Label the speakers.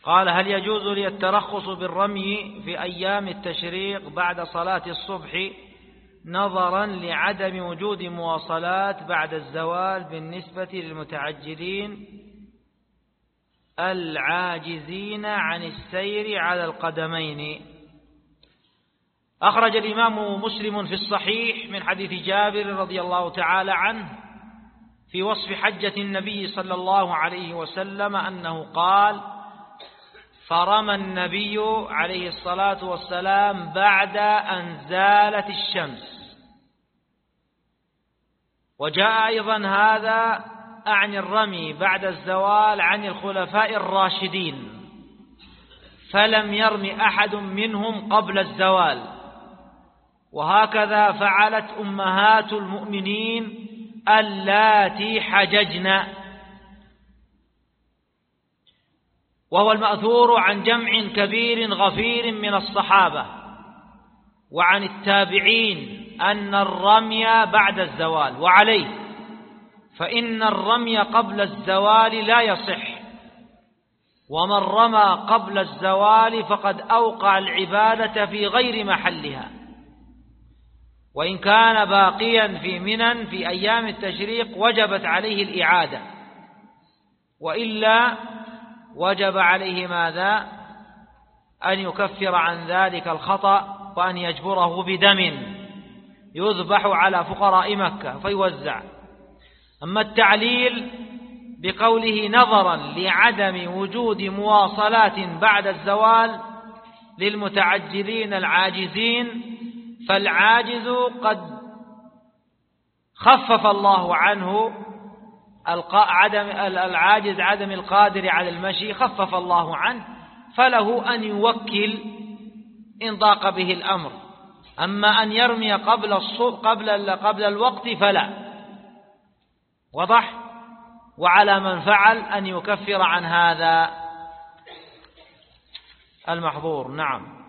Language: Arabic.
Speaker 1: قال: هل يجوز لي الترخص بالرمي في أيام التشريق بعد صلاة الصبح نظرا لعدم وجود مواصلات بعد الزوال بالنسبة للمتعجلين العاجزين عن السير على القدمين؟ أخرج الإمام مسلم في الصحيح من حديث جابر رضي الله تعالى عنه في وصف حجة النبي صلى الله عليه وسلم أنه قال: فرمى النبي عليه الصلاة والسلام بعد أن زالت الشمس. وجاء أيضا هذا أعني الرمي بعد الزوال عن الخلفاء الراشدين، فلم يرم أحد منهم قبل الزوال، وهكذا فعلت أمهات المؤمنين اللاتي حججن. وهو المأثور عن جمع كبير غفير من الصحابة وعن التابعين أن الرمي بعد الزوال، وعليه فإن الرمي قبل الزوال لا يصح، ومن رمى قبل الزوال فقد أوقع العبادة في غير محلها، وإن كان باقيا في منى في أيام التشريق وجبت عليه الإعادة، وإلا وجب عليه ماذا؟ أن يكفر عن ذلك الخطأ وأن يجبره بدم يذبح على فقراء مكة فيوزع. أما التعليل بقوله نظرا لعدم وجود مواصلات بعد الزوال للمتعجلين العاجزين، فالعاجز قد خفف الله عنه العاجز عدم القادر على المشي خفف الله عنه، فله أن يوكل إن ضاق به الأمر. أما أن يرمي قبل الوقت فلا. وضح؟ وعلى من فعل أن يكفر عن هذا المحظور. نعم.